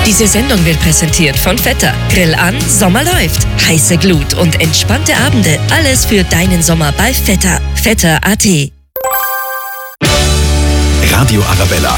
Diese Sendung wird präsentiert von Vetter. Grill an, Sommer läuft. Heiße Glut und entspannte Abende. Alles für deinen Sommer bei Vetter. Vetter.at. Radio Arabella,